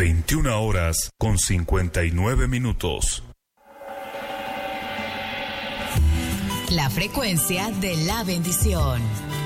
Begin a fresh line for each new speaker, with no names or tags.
21 horas con 59 minutos.
La frecuencia de la bendición.